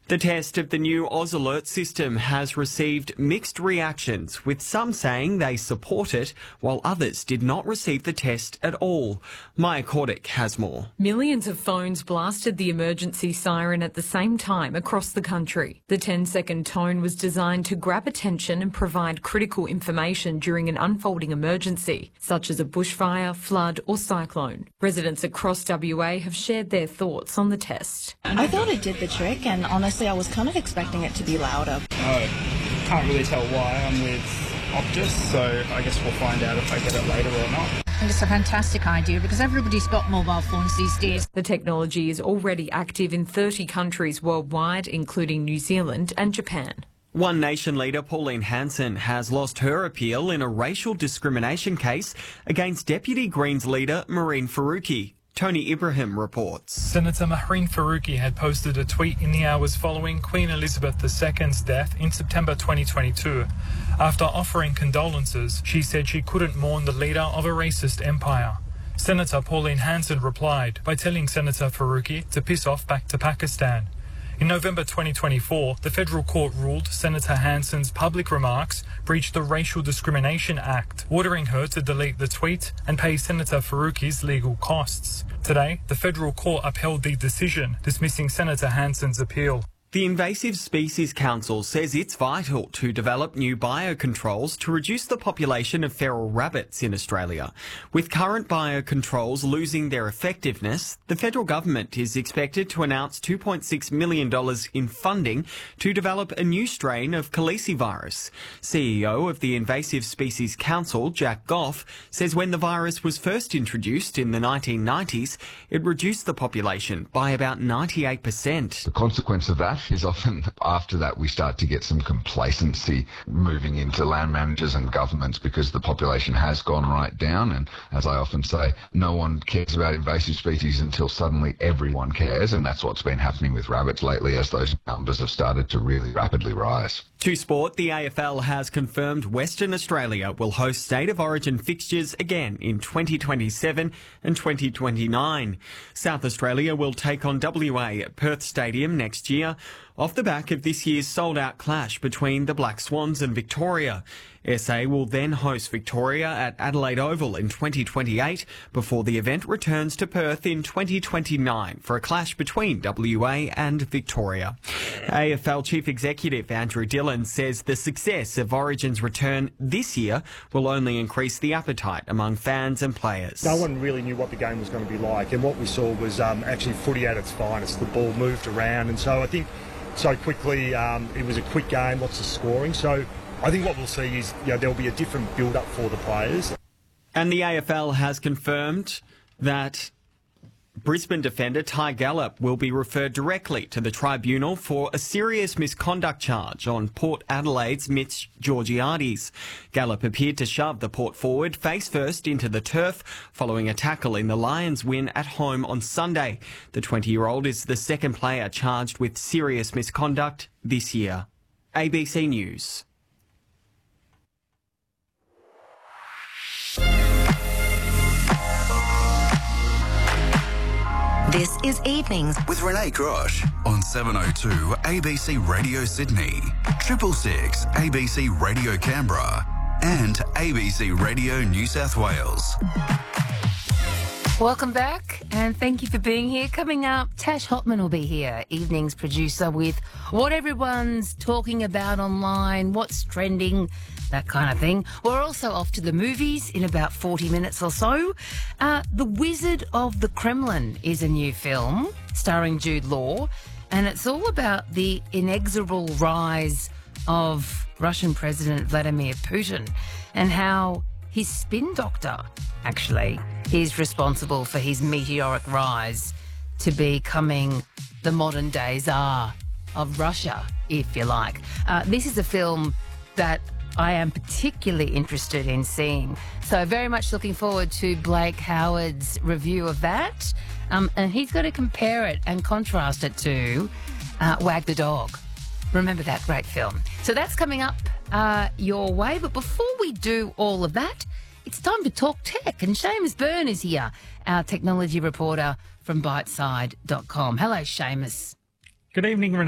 The test of the new AusAlert system has received mixed reactions, with some saying they support it, while others did not receive the test at all. Maya Cordick has more. Millions of phones blasted the emergency siren at the same time across the country. The 10-second tone was designed to grab attention and provide critical information during an unfolding emergency, such as a bushfire, flood or cyclone. Residents across WA have shared their thoughts on the test. I thought it did the trick, and honestly I was kind of expecting it to be louder. I can't really tell why. I'm with Optus, so I guess we'll find out if I get it later or not. And it's a fantastic idea because everybody's got mobile phones these days. The technology is already active in 30 countries worldwide, including New Zealand and Japan. One Nation leader, Pauline Hanson, has lost her appeal in a racial discrimination case against Deputy Greens leader Mehreen Faruqi. Tony Ibrahim reports. Senator Mehreen Faruqi had posted a tweet in the hours following Queen Elizabeth II's death in September 2022. After offering condolences, she said she couldn't mourn the leader of a racist empire. Senator Pauline Hanson replied by telling Senator Faruqi to piss off back to Pakistan. In November 2024, the federal court ruled Senator Hanson's public remarks breached the Racial Discrimination Act, ordering her to delete the tweet and pay Senator Faruqi's legal costs. Today, the federal court upheld the decision, dismissing Senator Hanson's appeal. The Invasive Species Council says it's vital to develop new biocontrols to reduce the population of feral rabbits in Australia. With current biocontrols losing their effectiveness, the federal government is expected to announce $2.6 million in funding to develop a new strain of calicivirus. CEO of the Invasive Species Council, Jack Goff, says when the virus was first introduced in the 1990s, it reduced the population by about 98%. The consequence of that is often after that we start to get some complacency moving into land managers and governments because the population has gone right down. And as I often say, no one cares about invasive species until suddenly everyone cares. And that's what's been happening with rabbits lately as those numbers have started to really rapidly rise. To sport, the AFL has confirmed Western Australia will host State of Origin fixtures again in 2027 and 2029. South Australia will take on WA at Perth Stadium next year, off the back of this year's sold-out clash between the Black Swans and Victoria. SA will then host Victoria at Adelaide Oval in 2028 before the event returns to Perth in 2029 for a clash between WA and Victoria. AFL Chief Executive Andrew Dillon says the success of Origin's return this year will only increase the appetite among fans and players. No one really knew what the game was going to be like, and what we saw was actually footy at its finest. The ball moved around, and so I think so quickly it was a quick game, lots of scoring. So I think what we'll see is there'll be a different build-up for the players. And the AFL has confirmed that Brisbane defender Ty Gallop will be referred directly to the tribunal for a serious misconduct charge on Port Adelaide's Mitch Georgiades. Gallop appeared to shove the Port forward face first into the turf following a tackle in the Lions' win at home on Sunday. The 20-year-old is the second player charged with serious misconduct this year. ABC News. This is Evenings with Renee Grosh on 702 ABC Radio Sydney, 666 ABC Radio Canberra and ABC Radio New South Wales. Welcome back and thank you for being here. Coming up, Tash Hotman will be here, Evenings producer, with what everyone's talking about online, what's trending, that kind of thing. We're also off to the movies in about 40 minutes or so. The Wizard of the Kremlin is a new film starring Jude Law, and it's all about the inexorable rise of Russian President Vladimir Putin and how his spin doctor actually is responsible for his meteoric rise to becoming the modern day Tsar of Russia, if you like. This is a film that I am particularly interested in seeing. So very much looking forward to Blake Howard's review of that. And he's got to compare it and contrast it to Wag the Dog. Remember that great film. So that's coming up your way. But before we do all of that, it's time to talk tech. And Seamus Byrne is here, our technology reporter from biteside.com. Hello, Seamus. Good evening, Renee.